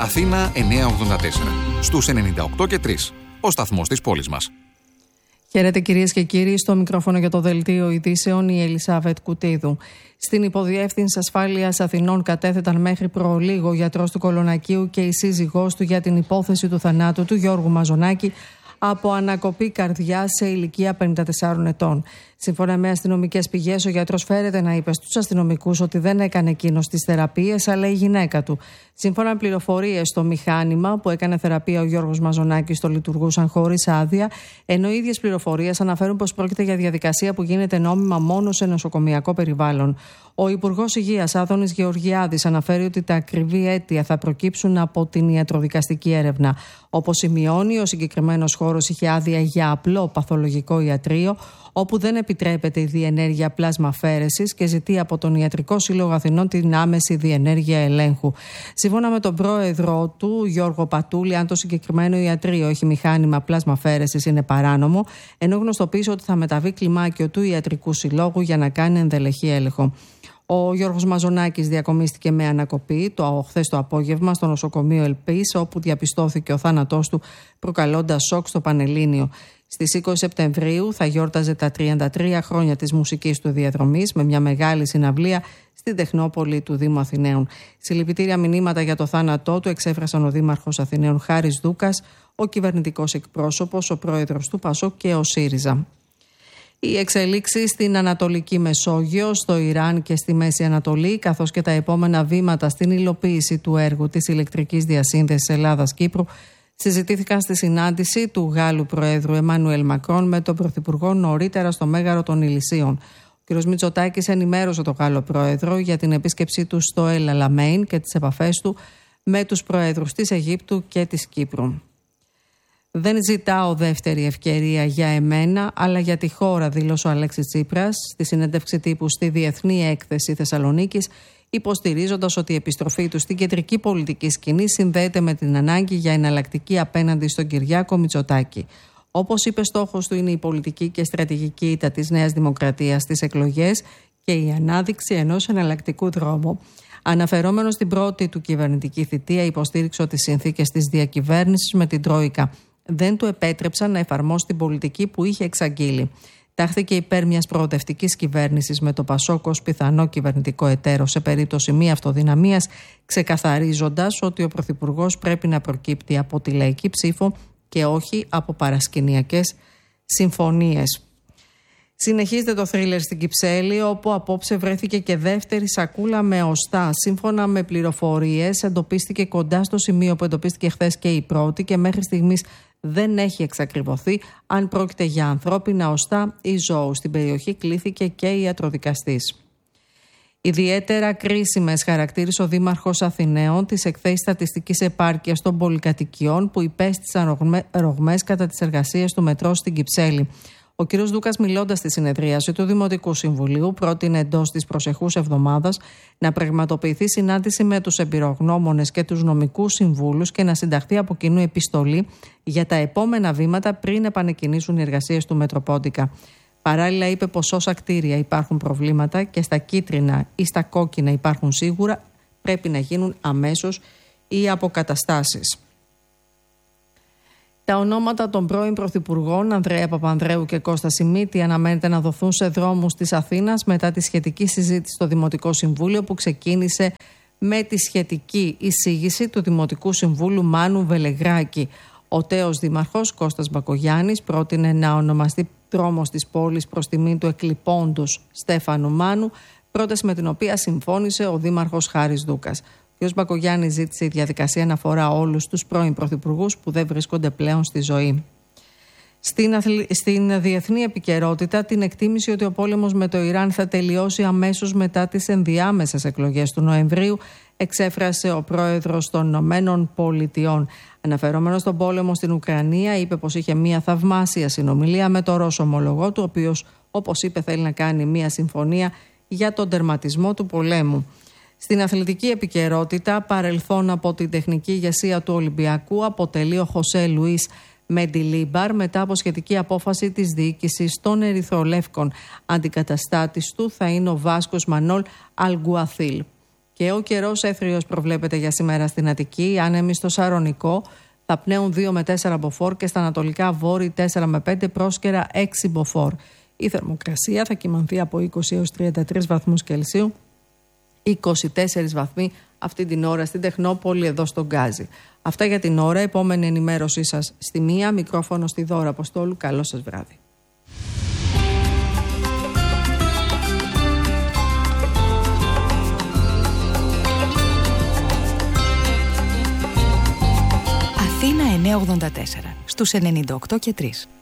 Αθήνα 984. Στους 98 και 3. Ο σταθμός της πόλης μας. Χαίρετε κυρίες και κύριοι, στο μικρόφωνο για το Δελτίο Ειδήσεων η Ελισάβετ Κουτίδου. Στην Υποδιεύθυνση Ασφάλειας Αθηνών κατέθεταν μέχρι προλίγο ο γιατρός του Κολονακίου και η σύζυγός του για την υπόθεση του θανάτου του Γιώργου Μαζονάκη από ανακοπή καρδιάς σε ηλικία 54 ετών. Σύμφωνα με αστυνομικές πηγές, ο γιατρός φέρεται να είπε στους αστυνομικούς ότι δεν έκανε εκείνος τις θεραπείες, αλλά η γυναίκα του. Σύμφωνα με πληροφορίες, στο μηχάνημα που έκανε θεραπεία ο Γιώργος Μαζονάκης το λειτουργούσαν χωρίς άδεια, ενώ οι ίδιες πληροφορίες αναφέρουν πως πρόκειται για διαδικασία που γίνεται νόμιμα μόνο σε νοσοκομιακό περιβάλλον. Ο Υπουργός Υγείας Άδωνης Γεωργιάδης αναφέρει ότι τα ακριβή αίτια θα προκύψουν από την ιατροδικαστική έρευνα. Όπως σημειώνει, ο συγκεκριμένος χώρος είχε άδεια για απλό παθολογικό ιατρείο, όπου δεν επιτρέπεται η διενέργεια πλάσμα αφαίρεσης και ζητεί από τον Ιατρικό Σύλλογο Αθηνών την άμεση διενέργεια ελέγχου. Σύμφωνα με τον πρόεδρο του, Γιώργο Πατούλη, αν το συγκεκριμένο ιατρείο έχει μηχάνημα πλάσμα αφαίρεσης είναι παράνομο, ενώ γνωστοποίησε ότι θα μεταβεί κλιμάκιο του Ιατρικού Συλλόγου για να κάνει ενδελεχή έλεγχο. Ο Γιώργος Μαζονάκης διακομίστηκε με ανακοπή χθες το απόγευμα στο νοσοκομείο Ελπής, όπου διαπιστώθηκε ο θάνατός του, προκαλώντας σοκ στο Πανελλήνιο. Στις 20 Σεπτεμβρίου θα γιόρταζε τα 33 χρόνια της μουσικής του διαδρομής με μια μεγάλη συναυλία στην Τεχνόπολη του Δήμου Αθηναίων. Συλληπιτήρια μηνύματα για το θάνατό του εξέφρασαν ο Δήμαρχος Αθηναίων Χάρης Δούκας, ο κυβερνητικός εκπρόσωπος, ο πρόεδρος του ΠΑΣΟΚ και ο ΣΥΡΙΖΑ. Οι εξελίξεις στην Ανατολική Μεσόγειο, στο Ιράν και στη Μέση Ανατολή, καθώς και τα επόμενα βήματα στην υλοποίηση του έργου της ηλεκτρικής διασύνδεσης Ελλάδας-Κύπρου, συζητήθηκαν στη συνάντηση του Γάλλου Προέδρου Εμμανουέλ Μακρόν με τον Πρωθυπουργό νωρίτερα στο Μέγαρο των Ηλυσίων. Ο κ. Μητσοτάκης ενημέρωσε τον Γάλλο Πρόεδρο για την επίσκεψή του στο Ελ Αλαμέιν και τις επαφές του με τους Προέδρους της Αιγύπτου και της Κύπρου. «Δεν ζητάω δεύτερη ευκαιρία για εμένα, αλλά για τη χώρα», δήλωσε ο Αλέξης Τσίπρας στη συνέντευξη τύπου στη Διεθνή Έκθεση Θεσσαλονίκης, υποστηρίζοντας ότι η επιστροφή του στην κεντρική πολιτική σκηνή συνδέεται με την ανάγκη για εναλλακτική απέναντι στον Κυριάκο Μητσοτάκη. Όπως είπε, στόχος του είναι η πολιτική και στρατηγική ήττα της Νέας Δημοκρατίας στις εκλογές και η ανάδειξη ενός εναλλακτικού δρόμου. Αναφερόμενος στην πρώτη του κυβερνητική θητεία, υποστήριξε ότι οι συνθήκες της διακυβέρνησης με την Τρόικα δεν του επέτρεψαν να εφαρμόσει την πολιτική που είχε εξαγγείλει. Τάχθηκε υπέρ μιας προοδευτικής κυβέρνησης με το ΠΑΣΟΚ ως πιθανό κυβερνητικό εταίρο σε περίπτωση μη αυτοδυναμίας, ξεκαθαρίζοντας ότι ο Πρωθυπουργός πρέπει να προκύπτει από τη λαϊκή ψήφο και όχι από παρασκηνιακές συμφωνίες. Συνεχίζεται το θρίλερ στην Κυψέλη, όπου απόψε βρέθηκε και δεύτερη σακούλα με οστά. Σύμφωνα με πληροφορίες, εντοπίστηκε κοντά στο σημείο που εντοπίστηκε χθες και η πρώτη και μέχρι στιγμής δεν έχει εξακριβωθεί αν πρόκειται για ανθρώπινα οστά ή ζώου. Στην περιοχή κλήθηκε και ιατροδικαστής. Ιδιαίτερα κρίσιμες χαρακτήρισε ο Δήμαρχος Αθηναίων τις εκθέσεις στατιστικής επάρκειας των πολυκατοικιών που υπέστησαν ρογμές κατά τις εργασίες του μετρό στην Κυψέλη. Ο κ. Δούκας, μιλώντας στη συνεδρίαση του Δημοτικού Συμβουλίου, πρότεινε εντός της προσεχούς εβδομάδας να πραγματοποιηθεί συνάντηση με τους εμπειρογνώμονες και τους νομικούς συμβούλους και να συνταχθεί από κοινού επιστολή για τα επόμενα βήματα πριν επανεκκινήσουν οι εργασίες του Μετροπόντικα. Παράλληλα, είπε πως όσα κτίρια υπάρχουν προβλήματα και στα κίτρινα ή στα κόκκινα υπάρχουν σίγουρα, πρέπει να γίνουν αμέσως οι αποκαταστάσεις. Τα ονόματα των πρώην πρωθυπουργών Ανδρέα Παπανδρέου και Κώστα Σιμίτη αναμένεται να δοθούν σε δρόμους της Αθήνας μετά τη σχετική συζήτηση στο Δημοτικό Συμβούλιο που ξεκίνησε με τη σχετική εισήγηση του Δημοτικού Συμβούλου Μάνου Βελεγράκη. Ο τέος δήμαρχος Κώστας Μπακογιάννης πρότεινε να ονομαστεί δρόμος της πόλης προς τιμή του εκλειπώντος Στέφανου Μάνου, πρόταση με την οποία συμφώνησε ο δήμαρχος Χάρης Δούκας. Ο κ. Μπακογιάννης ζήτησε η διαδικασία να αφορά όλους τους πρώην πρωθυπουργούς που δεν βρίσκονται πλέον στη ζωή. Στην διεθνή επικαιρότητα, την εκτίμηση ότι ο πόλεμος με το Ιράν θα τελειώσει αμέσως μετά τις ενδιάμεσες εκλογές του Νοεμβρίου εξέφρασε ο πρόεδρος των Ηνωμένων Πολιτειών. Αναφερόμενος στον πόλεμο στην Ουκρανία, είπε πως είχε μια θαυμάσια συνομιλία με τον Ρώσο ομολογό του, ο οποίος, όπως είπε, θέλει να κάνει μια συμφωνία για τον τερματισμό του πολέμου. Στην αθλητική επικαιρότητα, παρελθόν από την τεχνική ηγεσία του Ολυμπιακού αποτελεί ο Χωσέ Λουίς Μεντιλίμπαρ μετά από σχετική απόφαση της διοίκησης των Ερυθρολεύκων. Αντικαταστάτης του θα είναι ο Βάσκος Μανόλ Αλγκουαθίλ. Και ο καιρός έθριος προβλέπεται για σήμερα στην Αττική, άνεμοι στο Σαρονικό. Θα πνέουν 2 με 4 μποφόρ και στα ανατολικά βόρει 4 με 5, πρόσκαιρα 6 μποφόρ. Η θερμοκρασία θα κυμανθεί από 20 έως 33 βαθμούς Κελσίου, 24 βαθμοί αυτή την ώρα στην Τεχνόπολη εδώ στον Γκάζι. Αυτά για την ώρα. Επόμενη ενημέρωσή σας στη 1. Μικρόφωνο στη Δώρα Αποστόλου. Καλό σας βράδυ. Αθήνα 984 στους 98 και 3.